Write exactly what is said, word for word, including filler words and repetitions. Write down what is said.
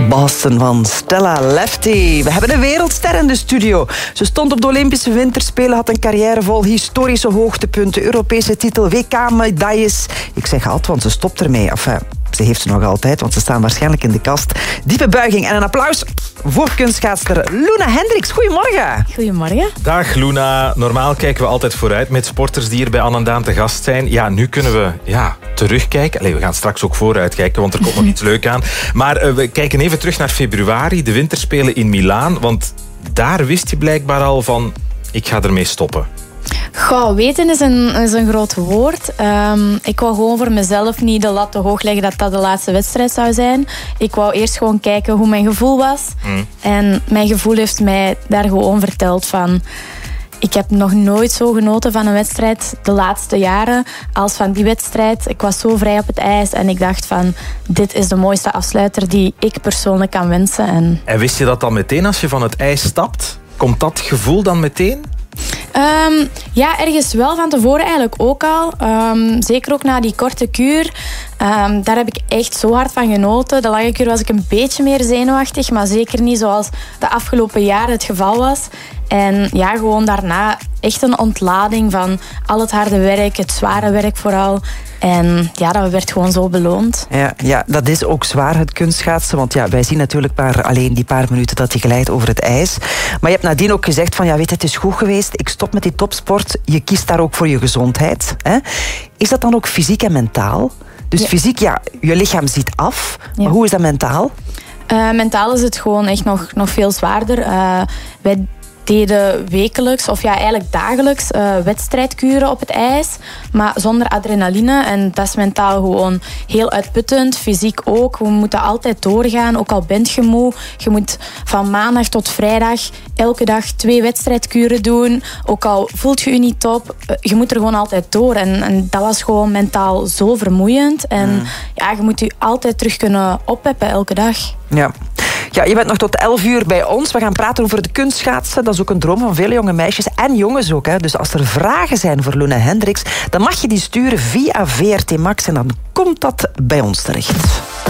Boston van Stella Lefty. We hebben een wereldster in de studio. Ze stond op de Olympische Winterspelen, had een carrière vol historische hoogtepunten, Europese titel, W K-medailles. Ik zeg altijd, want ze stopt ermee. Enfin, ze heeft ze nog altijd, want ze staan waarschijnlijk in de kast. Diepe buiging en een applaus voor kunstschaatster Loene Hendricks. Goedemorgen. Goedemorgen. Dag Loena. Normaal kijken we altijd vooruit met sporters die hier bij Anne en Daan te gast zijn. Ja, nu kunnen we ja, terugkijken. Allee, we gaan straks ook vooruit kijken, want er komt nog iets leuk aan. Maar uh, we kijken even terug naar februari, de winterspelen in Milaan. Want daar wist je blijkbaar al van, ik ga ermee stoppen. Goh, weten is een, is een groot woord. Um, ik wou gewoon voor mezelf niet de lat te hoog leggen dat dat de laatste wedstrijd zou zijn. Ik wou eerst gewoon kijken hoe mijn gevoel was. Mm. En mijn gevoel heeft mij daar gewoon verteld van... Ik heb nog nooit zo genoten van een wedstrijd de laatste jaren als van die wedstrijd. Ik was zo vrij op het ijs en ik dacht van... Dit is de mooiste afsluiter die ik persoonlijk kan wensen. En, en wist je dat dan meteen als je van het ijs stapt? Komt dat gevoel dan meteen? Um, ja, ergens wel. Van tevoren eigenlijk ook al. Um, zeker ook na die korte kuur. Um, daar heb ik echt zo hard van genoten. De lange kuur was ik een beetje meer zenuwachtig, maar zeker niet zoals de afgelopen jaren het geval was. En ja, gewoon daarna echt een ontlading van al het harde werk, het zware werk vooral. En ja, dat werd gewoon zo beloond. Ja, ja, dat is ook zwaar, het kunstschaatsen. Want ja, wij zien natuurlijk maar alleen die paar minuten dat je glijdt over het ijs. Maar je hebt nadien ook gezegd van, ja, weet je, het is goed geweest. Ik stop met die topsport. Je kiest daar ook voor je gezondheid. Hè? Is dat dan ook fysiek en mentaal? Dus ja. Fysiek, ja, je lichaam ziet af. Ja. Maar hoe is dat mentaal? Uh, mentaal is het gewoon echt nog, nog veel zwaarder. Uh, wij deden wekelijks, of ja, eigenlijk dagelijks uh, wedstrijdkuren op het ijs, maar zonder adrenaline. En dat is mentaal gewoon heel uitputtend, fysiek ook. We moeten altijd doorgaan, ook al bent je moe. Je moet van maandag tot vrijdag elke dag twee wedstrijdkuren doen. Ook al voelt je je niet top, je moet er gewoon altijd door. En, en dat was gewoon mentaal zo vermoeiend. En mm. ja, je moet je altijd terug kunnen oppeppen elke dag. Ja. Ja, je bent nog tot elf uur bij ons. We gaan praten over de kunstschaatsen. Dat is ook een droom van vele jonge meisjes en jongens ook. Hè. Dus als er vragen zijn voor Loene Hendricks, dan mag je die sturen via V R T Max en dan komt dat bij ons terecht.